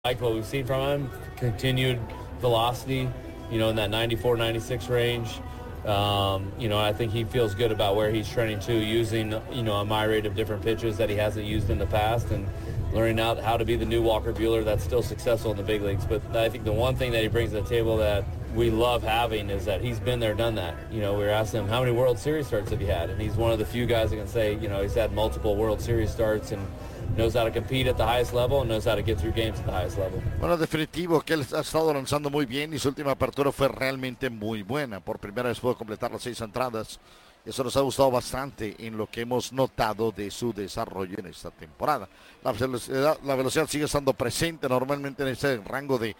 like what we've seen from him, continued velocity, in that 94, 96 range. I think he feels good about where he's trending to, using, a myriad of different pitches that he hasn't used in the past and learning out how to be the new Walker Buehler that's still successful in the big leagues. But I think the one thing that he brings to the table that we love having is that he's been there, done that. We were asking him, how many World Series starts have you had? And he's one of the few guys that can say, he's had multiple World Series starts and knows how to compete at the highest level and knows how to get through games at the highest level. Bueno, definitivo que él ha estado lanzando muy bien y su última apertura fue realmente muy buena. Por primera vez pudo completar las 6 entradas. Eso nos ha gustado bastante en lo que hemos notado de su desarrollo en esta temporada. La velocidad sigue estando presente normalmente en ese rango de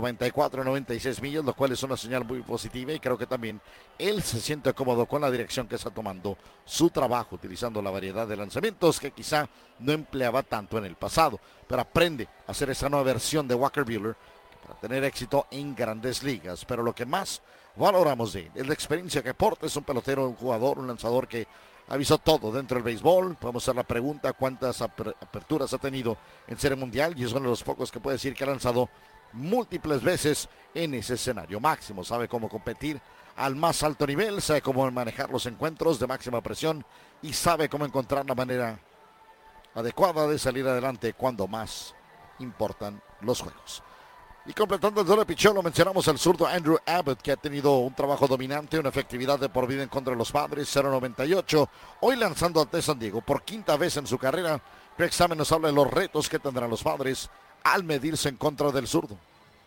94 a 96 millas, lo cual es una señal muy positiva, y creo que también él se siente cómodo con la dirección que está tomando su trabajo, utilizando la variedad de lanzamientos que quizá no empleaba tanto en el pasado, pero aprende a hacer esa nueva versión de Walker Buehler para tener éxito en grandes ligas. Pero lo que más valoramos de él es la experiencia que aporta. Es un pelotero, un jugador, un lanzador que ha visto todo dentro del béisbol. Podemos hacer la pregunta cuántas aperturas ha tenido en Serie Mundial, y es uno de los pocos que puede decir que ha lanzado múltiples veces en ese escenario máximo. Sabe cómo competir al más alto nivel, sabe cómo manejar los encuentros de máxima presión y sabe cómo encontrar la manera adecuada de salir adelante cuando más importan los juegos. Y completando el duelo de picheo, lo mencionamos, el zurdo Andrew Abbott, que ha tenido un trabajo dominante, una efectividad de por vida en contra de los Padres, 0.98. Hoy lanzando ante San Diego por quinta vez en su carrera. Craig Stammen nos habla de los retos que tendrán los Padres al medirse en contra del zurdo.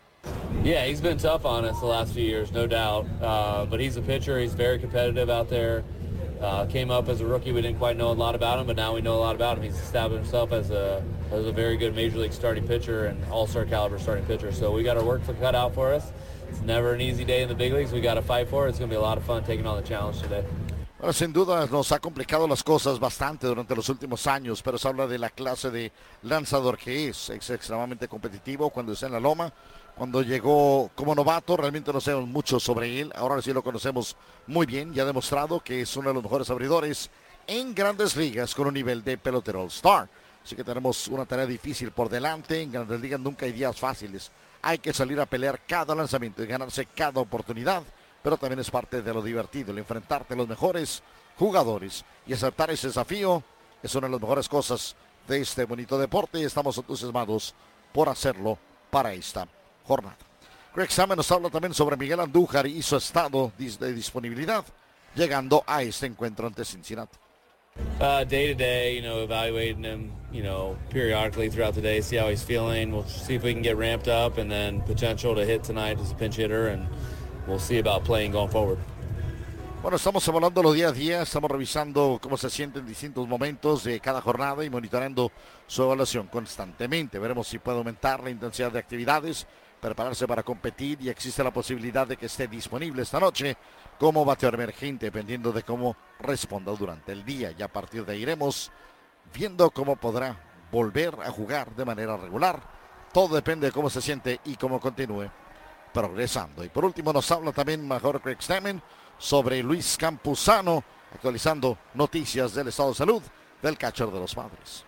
Yeah, he's been tough on us the last few years, no doubt. But he's a pitcher. He's very competitive out there. Came up as a rookie. We didn't quite know a lot about him, but now we know a lot about him. He's established himself as a very good Major League starting pitcher and all-star caliber starting pitcher. So we got our work cut out for us. It's never an easy day in the big leagues. We got to fight for it. It's going to be a lot of fun taking on the challenge today. Bueno, sin duda nos ha complicado las cosas bastante durante los últimos años, pero se habla de la clase de lanzador que es extremadamente competitivo cuando está en la loma. Cuando llegó como novato, realmente no sabemos mucho sobre él. Ahora sí lo conocemos muy bien y ha demostrado que es uno de los mejores abridores en grandes ligas con un nivel de pelotero All-Star. Así que tenemos una tarea difícil por delante. En grandes ligas nunca hay días fáciles. Hay que salir a pelear cada lanzamiento y ganarse cada oportunidad. Pero también es parte de lo divertido, el enfrentarte a los mejores jugadores y aceptar ese desafío. Es una de las mejores cosas de este bonito deporte y estamos entusiasmados por hacerlo para esta jornada. Craig Stammen nos habla también sobre Miguel Andújar y su estado de disponibilidad llegando a este encuentro ante Cincinnati. Day to day, evaluating him, periodically throughout the day, see how he's feeling. We'll see if we can get ramped up, and then potential to hit tonight as a pinch hitter, and we'll see about playing going forward. Bueno, estamos evaluándolo día a día, estamos revisando cómo se siente en distintos momentos de cada jornada y monitoreando su evaluación constantemente. Veremos si puede aumentar la intensidad de actividades, prepararse para competir, y existe la posibilidad de que esté disponible esta noche como bateador emergente, dependiendo de cómo responda durante el día. Y a partir de ahí iremos viendo cómo podrá volver a jugar de manera regular. Todo depende de cómo se siente y cómo continúe progresando. Y por último nos habla también mejor Craig Stammen sobre Luis Campusano, actualizando noticias del estado de salud del catcher de los Padres.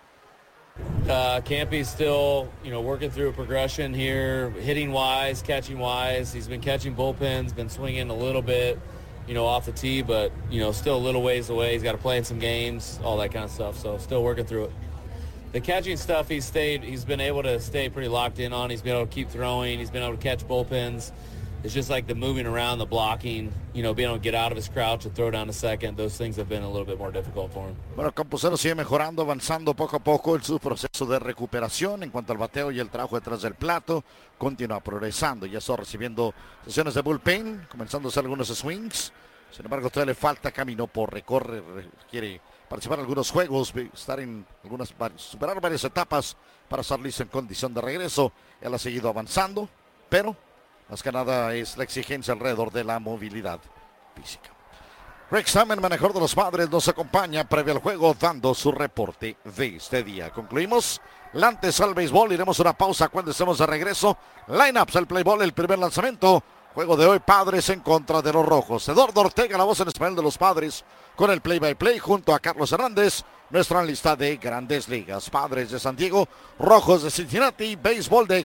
Campy's still, working through a progression here, hitting wise, catching wise. He's been catching bullpens, been swinging a little bit, off the tee, but, still a little ways away. He's got to play in some games, all that kind of stuff. So still working through it. The catching stuff, he's been able to stay pretty locked in on. He's been able to keep throwing. He's been able to catch bullpens. It's just like the moving around, the blocking, being able to get out of his crouch and throw down to second. Those things have been a little bit more difficult for him. Bueno, Campusano sigue mejorando, avanzando poco a poco en su proceso de recuperación en cuanto al bateo y el trabajo detrás del plato. Continúa progresando, ya está recibiendo sesiones de bullpen, comenzando a hacer algunos swings. Sin embargo, todavía le falta camino por recorrer, quiere participar en algunos juegos, superar varias etapas para estar listo en condición de regreso. Él ha seguido avanzando, pero más que nada es la exigencia alrededor de la movilidad física. Craig Stammen, manejador de los Padres, nos acompaña previo al juego dando su reporte de este día. Concluimos la antesala al béisbol, iremos a una pausa cuando estemos de regreso. Lineups, el play ball, el primer lanzamiento. Juego de hoy, Padres en contra de los Rojos. Eduardo Ortega, la voz en español de los Padres, con el play-by-play junto a Carlos Hernández, nuestra lista de Grandes Ligas. Padres de San Diego, Rojos de Cincinnati, béisbol de